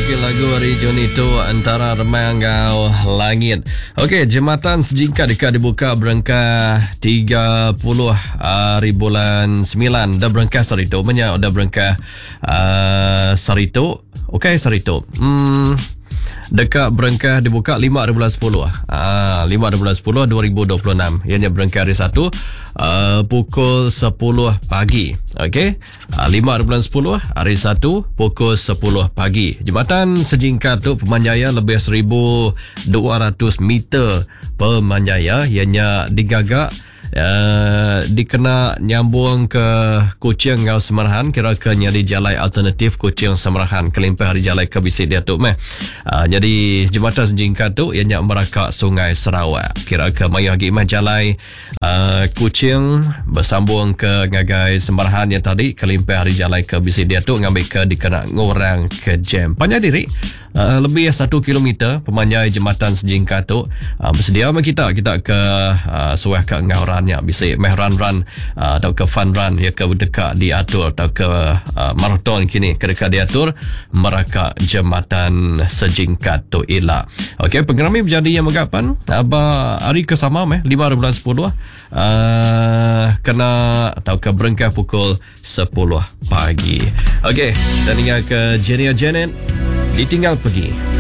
Okey, lagu region itu antara remai angau langit. Okey, jembatan Sejingkat dekat dibuka berangkah 30 hari bulan 9. Dah berangkah Sarito. Banyak dah berangkah Sarito. Okey, Sarito. Dekat berangkah dibuka 5 hari bulan 10 5 hari bulan 10 2026. Ianya berangkah hari 1 pukul 10 pagi. Okey, 5 hari bulan 10 hari 1 pukul 10 pagi. Jembatan Sejingkat tu pemanjaya lebih 1200 meter pemanjaya. Ianya digagak dikena nyambung ke Kuching Ngau Semerahan, kira ke nyari jalan alternatif Kuching Semerahan kelimpah hari jalan ke Bisik Datuk meh. Jadi jembatan Sejingkat tu ianya merakak Sungai Sarawak, kira ke mayu hagi meh jalan Kuching bersambung ke Ngagai Semerahan yang tadi kelimpah hari jalan ke Bisik Datuk ngambil ke dikena ngurang ke jam. Panjang diri lebih 1 kilometer pemanjai jembatan Sejingkat tu. Bersedia meh kita ke suah ke ngaurannya Bisik meh run atau ke fun run ya ke dekat diatur atau ke maraton kini ke dekat diatur merakak jembatan Sejingkat tu ila. Okey, pengerami berjadi yang megapan hari kesama meh 5 hari bulan 10 kena atau ke berangkah pukul 10 pagi. Okey, kita tinggal ke Jenny Janet ditinggal pergi.